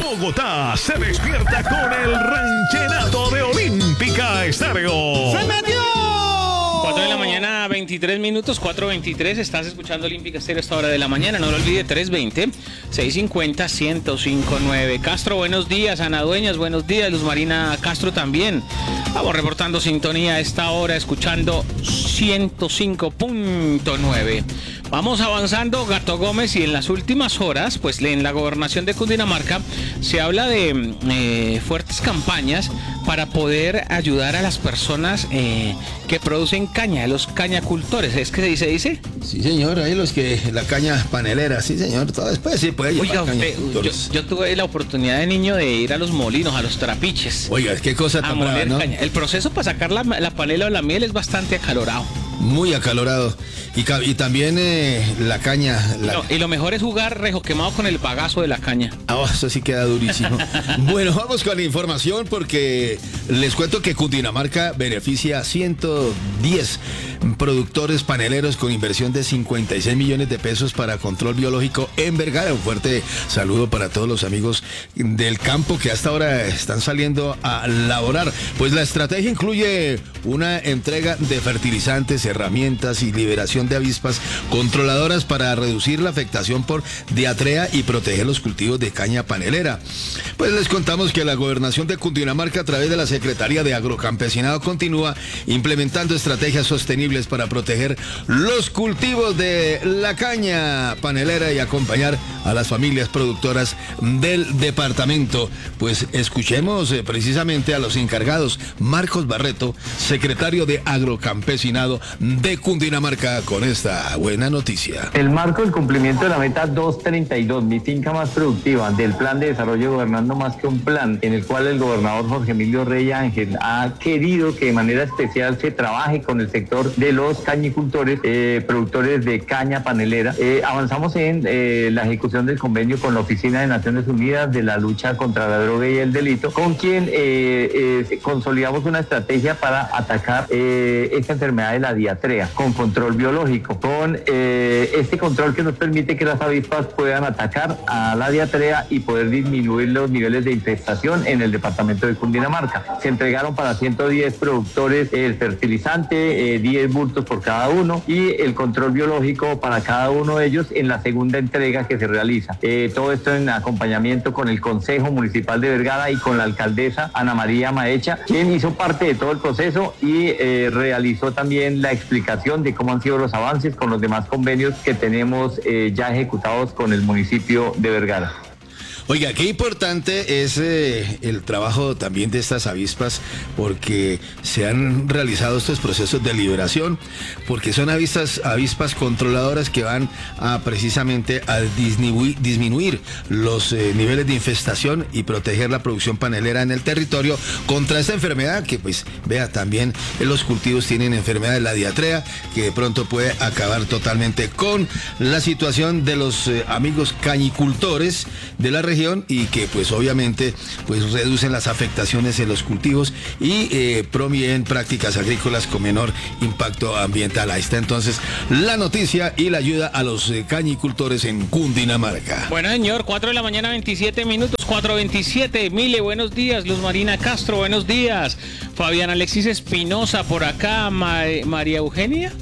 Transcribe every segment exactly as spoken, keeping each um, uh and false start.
Bogotá se despierta con el ranchenato de Olímpica Estéreo. ¡Se metió! cuatro de la mañana, veintitrés minutos, cuatro veintitrés. Estás escuchando Olímpica Estéreo a esta hora de la mañana. No lo olvide, tres veinte, seiscientos cincuenta, ciento cinco nueve. Castro, buenos días. Ana Dueñas, buenos días. Luz Marina Castro también. Vamos reportando sintonía a esta hora, escuchando ciento cinco punto nueve. Vamos avanzando, Gato Gómez, y en las últimas horas, pues en la gobernación de Cundinamarca se habla de eh, fuertes campañas para poder ayudar a las personas eh, que producen caña, los cañacultores. ¿Es que se dice? Sí, señor, ahí los que, la caña panelera, sí, señor, todo después sí puede llevar. Oiga, usted, yo, yo tuve la oportunidad de niño de ir a los molinos, a los trapiches. Oiga, qué cosa tan brava, ¿no? Caña. El proceso para sacar la, la panela o la miel es bastante acalorado. Muy acalorado. Y, y también eh, la caña. La... No, y lo mejor es jugar rejo quemado con el bagazo de la caña. Oh, eso sí queda durísimo. Bueno, vamos con la información porque les cuento que Cundinamarca beneficia a ciento diez productores paneleros con inversión de cincuenta y seis millones de pesos para control biológico en Vergara. Un fuerte saludo para todos los amigos del campo que hasta ahora están saliendo a laborar. Pues la estrategia incluye una entrega de fertilizantes, herramientas y liberación de avispas controladoras para reducir la afectación por diatrea y proteger los cultivos de caña panelera. Pues les contamos que la gobernación de Cundinamarca, a través de la Secretaría de Agrocampesinado, continúa implementando estrategias sostenibles para proteger los cultivos de la caña panelera y acompañar a las familias productoras del departamento. Pues escuchemos eh, precisamente a los encargados. Marcos Barreto, secretario de Agrocampesinado de Cundinamarca, con esta buena noticia. El marco del cumplimiento de la meta doscientos treinta y dos, mi finca más productiva, del plan de desarrollo Gobernando Más que un Plan, en el cual el gobernador Jorge Emilio Rey Ángel ha querido que de manera especial se trabaje con el sector de los cañicultores, eh, productores de caña panelera. Eh, avanzamos en eh, la ejecución del convenio con la Oficina de Naciones Unidas de la lucha contra la droga y el delito, con quien eh, eh, consolidamos una estrategia para atacar eh, esta enfermedad de la diatrea, con control biológico, con eh, este control que nos permite que las avispas puedan atacar a la diatrea y poder disminuir los niveles de infestación en el departamento de Cundinamarca. Se entregaron para ciento diez productores el fertilizante, eh, diez bultos por cada uno, y el control biológico para cada uno de ellos en la segunda entrega que se realiza. Eh, todo esto en acompañamiento con el Consejo Municipal de Vergara y con la alcaldesa Ana María Maecha, quien hizo parte de todo el proceso y eh, realizó también la explicación de cómo han sido los avances con los demás convenios que tenemos eh, ya ejecutados con el municipio de Vergara. Oiga, qué importante es eh, el trabajo también de estas avispas, porque se han realizado estos procesos de liberación, porque son avispas, avispas controladoras que van a precisamente a disminuir, disminuir los eh, niveles de infestación y proteger la producción panelera en el territorio contra esta enfermedad que, pues, vea, también en los cultivos tienen enfermedad de la diatrea, que de pronto puede acabar totalmente con la situación de los eh, amigos cañicultores de la región, y que pues obviamente pues reducen las afectaciones en los cultivos y eh, promueven prácticas agrícolas con menor impacto ambiental. Ahí está entonces la noticia y la ayuda a los eh, cañicultores en Cundinamarca. Bueno, señor, cuatro de la mañana, veintisiete minutos, cuatro veintisiete. Mile, buenos días. Luz Marina Castro, buenos días. Fabián Alexis Espinosa por acá. Ma María Eugenia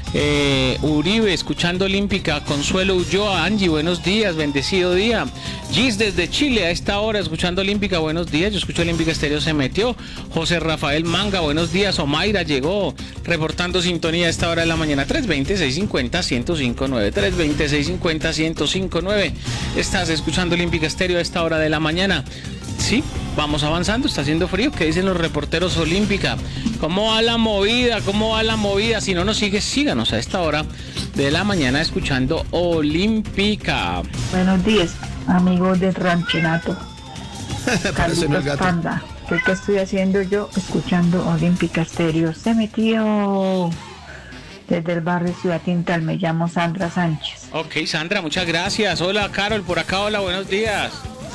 Eh, Uribe, escuchando Olímpica. Consuelo Ulloa, Angie, buenos días, bendecido día. Gis desde Chile, a esta hora, escuchando Olímpica, buenos días. Yo escucho Olímpica Estéreo, se metió. José Rafael Manga, buenos días. Omaira llegó, reportando sintonía a esta hora de la mañana. tres veinte, seiscientos cincuenta, ciento cinco nueve. tres veinte, seiscientos cincuenta, ciento cinco nueve. Estás escuchando Olímpica Estéreo a esta hora de la mañana. Sí, vamos avanzando, está haciendo frío. ¿Qué dicen los reporteros Olímpica? ¿Cómo va la movida? ¿Cómo va la movida? Si no nos sigues, síganos a esta hora de la mañana escuchando Olímpica. Buenos días, amigos del ranchenato. Carlitos gato. Panda. ¿Qué, ¿Qué estoy haciendo yo? Escuchando Olímpica Estéreo. Se metió desde el barrio Ciudad Tintal. Me llamo Sandra Sánchez. Ok, Sandra, muchas gracias. Hola, Carol, por acá. Hola, buenos días.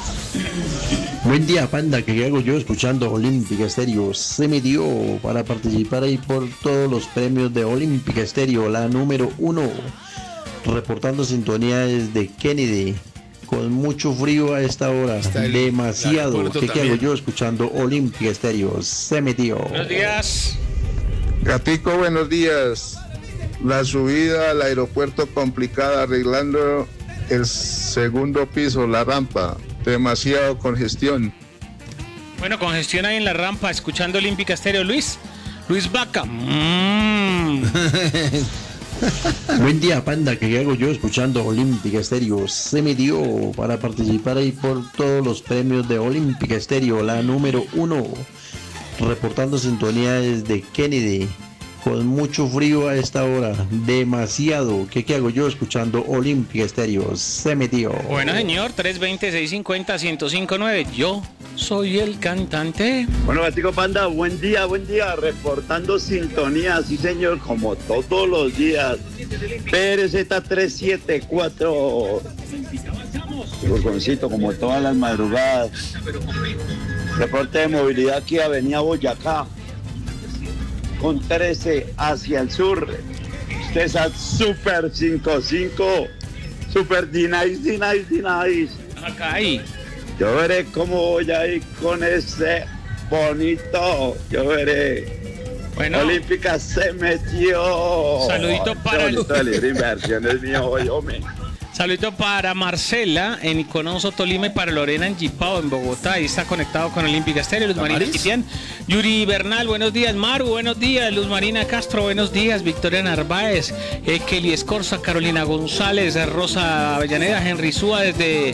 Buen día, Panda, ¿qué hago yo escuchando Olímpica Estéreo? Se me dio para participar ahí por todos los premios de Olímpica Estéreo, la número uno, reportando sintonía desde Kennedy, con mucho frío a esta hora, el demasiado. aeropuerto ¿Qué, ¿Qué hago también. yo escuchando Olímpica Estéreo? Se metió. Buenos días. Gatico, buenos días. La subida al aeropuerto complicada, arreglando el segundo piso, la rampa. Demasiado congestión. Bueno, congestión ahí en la rampa, escuchando Olímpica Estéreo. Luis, Luis Vaca. Mm. Buen día, panda. ¿Qué hago yo escuchando Olímpica Estéreo? Se metió para participar ahí por todos los premios de Olímpica Estéreo, la número uno. Reportando sintonía desde Kennedy. Con mucho frío a esta hora, demasiado. ¿Qué, qué hago yo escuchando Olímpica Estéreo? Se metió. Bueno, señor, tres veinte, seiscientos cincuenta, ciento cinco nueve. Yo soy el cantante. Bueno, Gatico Panda, buen día, buen día, reportando sintonía, sí señor, como todos los días. P R Z trescientos setenta y cuatro, Furgoncito, como todas las madrugadas. Reporte de movilidad aquí, Avenida Boyacá, con trece hacia el sur. Usted es a Super cincuenta y cinco, Super D-Nice, D-Nice, D-Nice. Acá ahí. Yo veré cómo voy a ir con ese bonito. Yo veré. Bueno. Olímpica se metió. Saludito para el- Bonito de libre inversión es mío hoy, hombre. Saludito para Marcela en Iconoso, Tolima, y para Lorena en Jipao, en Bogotá. Ahí está conectado con Olímpica Estéreo. Luz Marina ¿Damaris? Kitian. Yuri Bernal, buenos días. Maru, buenos días. Luz Marina Castro, buenos días. Victoria Narváez, eh, Kelly Escorza, Carolina González, eh, Rosa Avellaneda, Henry Súa desde...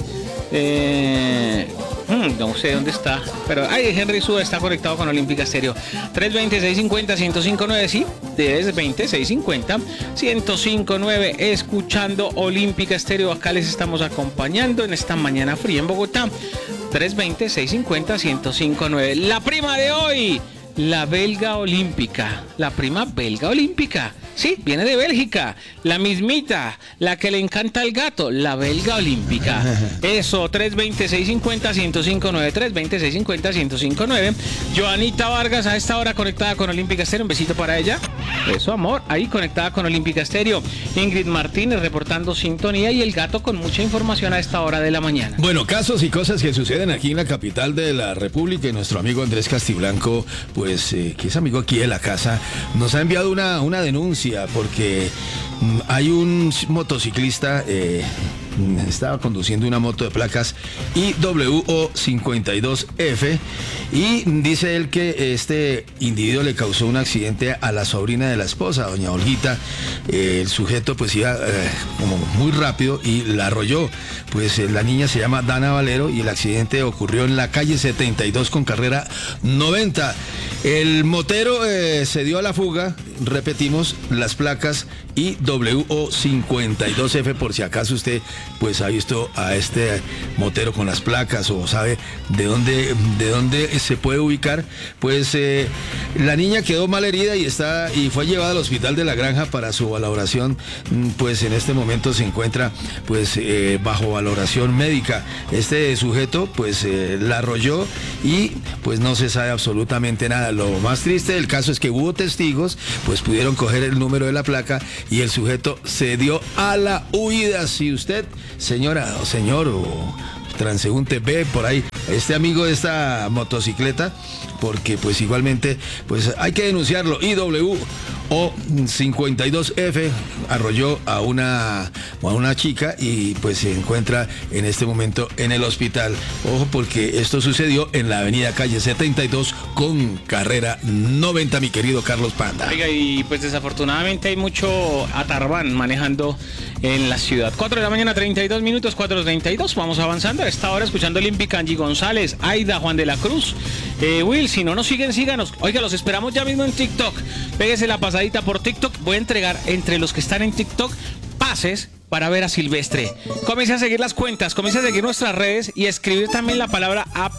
Eh, hmm, no sé dónde está, pero ay, Henry Súa está conectado con Olímpica Estéreo. tres veinte, seiscientos cincuenta, ciento cinco nueve, sí, tres veinte, seiscientos cincuenta, ciento cinco nueve, escuchando Olímpica Estéreo. Acá les estamos acompañando en esta mañana fría en Bogotá. tres veinte, seiscientos cincuenta, ciento cinco nueve. La prima de hoy, la belga olímpica, la prima belga olímpica. Sí, viene de Bélgica, la mismita, la que le encanta el gato, la belga olímpica. Eso, tres veinte, seiscientos cincuenta, ciento cinco nueve, tres veinte, seiscientos cincuenta, ciento cinco nueve. Joanita Vargas a esta hora conectada con Olímpica Estéreo, un besito para ella. Eso, amor, ahí conectada con Olímpica Estéreo. Ingrid Martínez reportando sintonía y el gato con mucha información a esta hora de la mañana. Bueno, casos y cosas que suceden aquí en la capital de la República, y nuestro amigo Andrés Castiblanco, pues eh, que es amigo aquí de la casa, nos ha enviado una, una denuncia porque mm, hay un motociclista, eh, estaba conduciendo una moto de placas I W O cincuenta y dos F, y dice él que este individuo le causó un accidente a la sobrina de la esposa, doña Olguita. Eh, el sujeto pues iba eh, como muy rápido y la arrolló. Pues eh, la niña se llama Dana Valero y el accidente ocurrió en la calle setenta y dos con carrera noventa. El motero eh, se dio a la fuga, repetimos, las placas I W O cincuenta y dos F, por si acaso usted pues ha visto a este motero con las placas o sabe de dónde, de dónde se puede ubicar. Pues eh, la niña quedó mal herida y está y fue llevada al hospital de La Granja para su valoración. Pues en este momento se encuentra pues eh, bajo valoración médica. Este sujeto pues eh, la arrolló y pues no se sabe absolutamente nada. Lo más triste del caso es que hubo testigos, pues pudieron coger el número de la placa y el sujeto se dio a la huida. Si usted, señora o señor o transeúnte, ve por ahí este amigo de esta motocicleta, porque pues igualmente pues hay que denunciarlo. I W O cincuenta y dos F arrolló a una, a una chica y pues se encuentra en este momento en el hospital. Ojo, porque esto sucedió en la avenida calle setenta y dos con carrera noventa, mi querido Carlos Panda. Oiga, y pues desafortunadamente hay mucho atarbán manejando en la ciudad. cuatro de la mañana, treinta y dos minutos, cuatro treinta y dos. Vamos avanzando a esta hora escuchando Olímpica. Angie González, Aida, Juan de la Cruz. Eh, Will, si no nos siguen, síganos. Oiga, los esperamos ya mismo en TikTok. Pégese la pasadita por TikTok. Voy a entregar entre los que están en TikTok pases para ver a Silvestre. Comience a seguir las cuentas, comience a seguir nuestras redes y a escribir también la palabra app.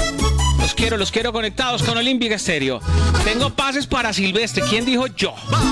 Los quiero, los quiero conectados con Olímpica Estéreo. Tengo pases para Silvestre. ¿Quién dijo yo?